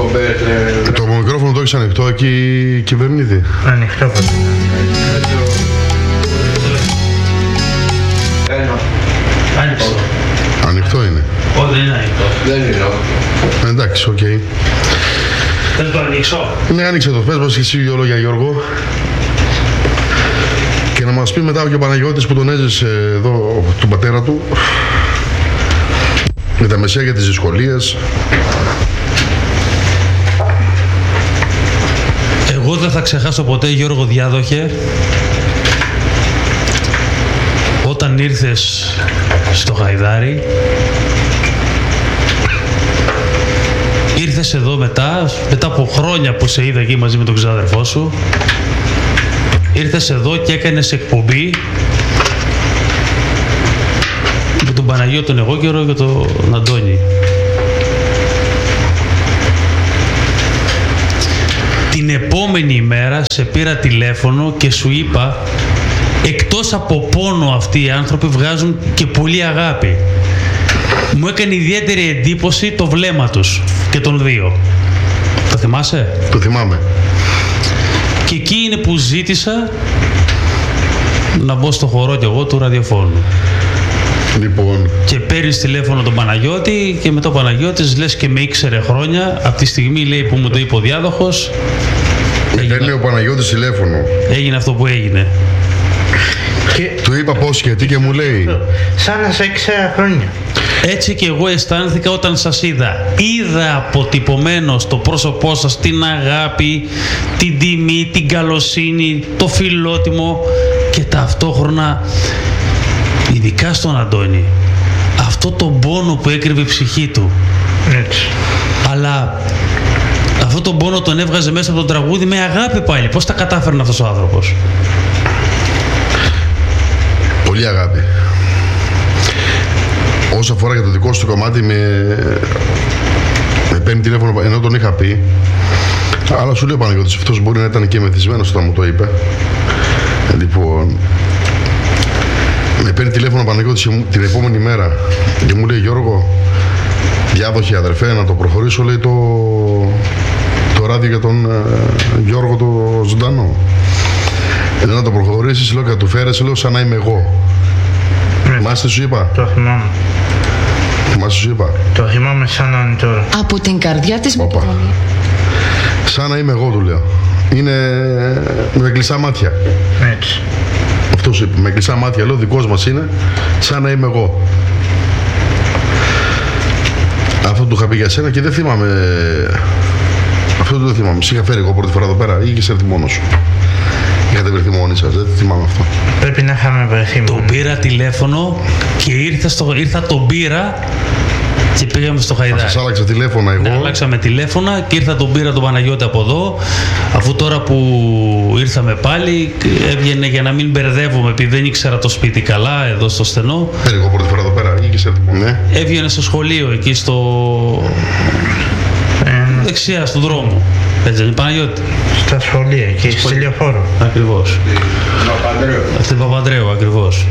Το μικρόφωνο το έχεις ανοιχτό εκεί, κυβερνήτη? Ανοιχτό ποτέ. Ανοιχτό είναι. Όχι, δεν είναι ανοιχτό. Δεν είναι. Εντάξει, οκ. Δεν το ανοίξω. Ναι, άνοιξε το. Πες μας και εσύ δύο λόγια, Γιώργο. Και να μας πει μετά και ο Παναγιώτης που τον έζησε εδώ, τον πατέρα του, με τα μεσαία για τις δυσκολίες. Εγώ δεν θα ξεχάσω ποτέ, Γιώργο Διάδοχε, όταν ήρθες στο Χαϊδάρι, ήρθες εδώ μετά από χρόνια που σε είδα εκεί μαζί με τον ξάδερφό σου, ήρθες εδώ και έκανες εκπομπή με τον Παναγιώτη τον Εγώκερο και τον Αντώνη. Την επόμενη ημέρα σε πήρα τηλέφωνο και σου είπα, εκτός από πόνο αυτοί οι άνθρωποι βγάζουν και πολύ αγάπη. Μου έκανε ιδιαίτερη εντύπωση το βλέμμα τους και των δύο. Το θυμάσαι? Το θυμάμαι. Και εκεί είναι που ζήτησα να μπω στο χορό κι εγώ του ραδιοφώνου. Λοιπόν. Και παίρνεις τηλέφωνο τον Παναγιώτη και με τον Παναγιώτης λες και με ήξερε χρόνια. Από τη στιγμή, λέει, που μου το είπε ο διάδοχος, Παίρνει ο Παναγιώτης τηλέφωνο. Έγινε αυτό που έγινε. Και του είπα πώς και τι και μου λέει. σαν να σε ήξερα χρόνια. Έτσι και εγώ αισθάνθηκα όταν σας είδα. Είδα αποτυπωμένο στο πρόσωπό σας την αγάπη, την τιμή, την καλοσύνη, το φιλότιμο και ταυτόχρονα, ειδικά στον Αντώνη, αυτό τον πόνο που έκρυβε η ψυχή του. Έτσι. Αλλά αυτό τον πόνο τον έβγαζε μέσα από τον τραγούδι με αγάπη πάλι. Πώς τα κατάφερνε αυτός ο άνθρωπος? Πολύ αγάπη. Όσο αφορά για το δικό σου το κομμάτι, με παίρνει τηλέφωνο ενώ τον είχα πει. Αλλά σου λέει ο Παναγιώτης, αυτός μπορεί να ήταν και μεθυσμένος όταν μου το είπε. Λοιπόν, με παίρνει τηλέφωνο ο Παναγιώτης την επόμενη μέρα και μου λέει, Γιώργο, διάδοχε αδερφέ, να το προχωρήσω, λέει, το ράδιο για τον Γιώργο το ζωντανό. Λέω να το προχωρήσεις, λέω, και να του φέρεσαι, λέω, σαν να είμαι εγώ. Θυμάσαι τι σου είπα? Το θυμάμαι. Θυμάσαι τι σου είπα? Το θυμάμαι σαν να είναι τώρα. Από την καρδιά της Μακεδονίας. Σαν να είμαι εγώ, του λέω. Είναι με κλειστά μάτια. Έτσι. Αυτό σου είπε, με κλειστά μάτια, λέω, δικός μας είναι, σαν να είμαι εγώ. Αυτό του είχα πει για σένα και δεν θυμάμαι. Αυτό δεν θυμάμαι. Σε είχα φέρει εγώ πρώτη φορά εδώ πέρα ή είχες έρθει μόνος σου? Είχατε βρεθεί μόνοι σας, δεν θυμάμαι αυτό. Πρέπει να είχαμε βρεθεί Τον μόνοι. πήρα τηλέφωνο και ήρθα τον πήρα και πήγαμε στο Χαϊδάρι. Σας άλλαξα τηλέφωνα εγώ. Ναι, αλλάξαμε τηλέφωνα και ήρθα τον πήρα τον Παναγιώτη από εδώ. Αφού τώρα που ήρθαμε πάλι, έβγαινε για να μην μπερδεύομαι, επειδή δεν ήξερα το σπίτι καλά εδώ στο στενό. Φέρει εγώ πρώτη φορά εδώ πέρα ή είχες έρθει μόνος? Ναι. Έβγαινε στο σχολείο εκεί στο δεξιά, στον δρόμο. Έτσι είναι, Παναγιώτη? Στα σχολεία εκεί, στη λεωφόρο. Ακριβώς. Στην Παπανδρέου, ακριβώς.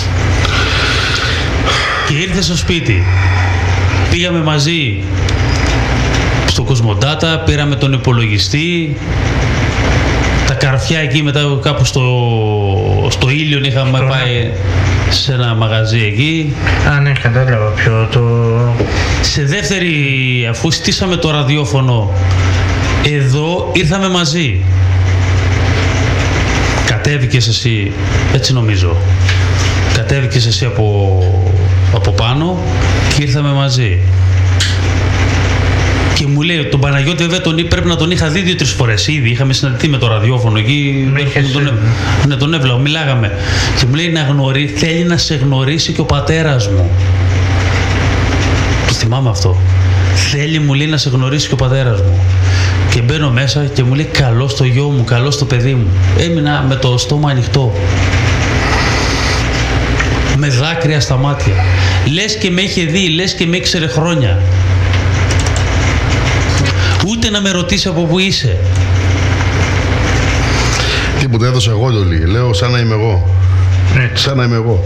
Και ήρθε στο σπίτι. Πήγαμε μαζί στο Κοσμοντάτα, πήραμε τον υπολογιστή, τα καρφιά εκεί μετά κάπου στο Ήλιον είχαμε πάει σε ένα μαγαζί εκεί. Α, ναι, κατάλαβα ποιο το... Σε δεύτερη, αφού στήσαμε το ραδιόφωνο εδώ, ήρθαμε μαζί. Κατέβηκες εσύ, έτσι νομίζω. Κατέβηκες εσύ από πάνω και ήρθαμε μαζί. Και μου λέει, τον Παναγιώτη βέβαια πρέπει να τον είχα δει 2-3 φορές ήδη. Είχαμε συναντηθεί με το ραδιόφωνο εκεί. Ναι, τον έβλεπα, μιλάγαμε. Και μου λέει, θέλει να σε γνωρίσει και ο πατέρας μου. Το θυμάμαι αυτό. Θέλει, μου λέει, να σε γνωρίσει και ο πατέρας μου. Και μπαίνω μέσα και μου λέει, καλώς το γιο μου, καλώς το παιδί μου. Έμεινα με το στόμα ανοιχτό. Με δάκρυα στα μάτια. Λες και με είχε δει, λες και με ήξερε χρόνια. Ούτε να με ρωτήσει από πού είσαι. Τίποτα, έδωσα εγώ το λέει. Λέω σαν να είμαι εγώ. Σαν να είμαι εγώ.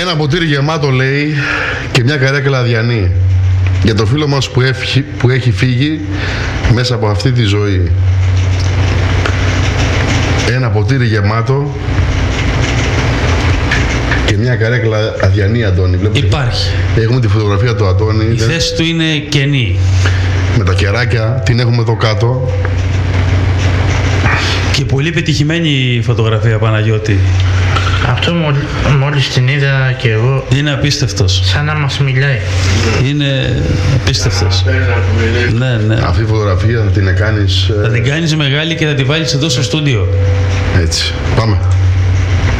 Ένα ποτήρι γεμάτο, λέει, και μια καρέκλα αδιανή. Για το φίλο μας που έχει φύγει μέσα από αυτή τη ζωή. Ένα ποτήρι γεμάτο και μια καρέκλα αδιανή, Αντώνη. Βλέπετε, υπάρχει. έχουμε τη φωτογραφία του Αντώνη. Η θέση του είναι κενή. Με τα κεράκια, την έχουμε εδώ κάτω. Και πολύ πετυχημένη η φωτογραφία, Παναγιώτη. Αυτό μόλις την είδα και εγώ, Είναι απίστευτος. σαν να μας μιλάει. Είναι απίστευτος. Ναι, ναι. Αυτή η φωτογραφία θα την κάνεις Θα την κάνεις μεγάλη και θα την βάλεις εδώ στο στούντιο. έτσι. Πάμε.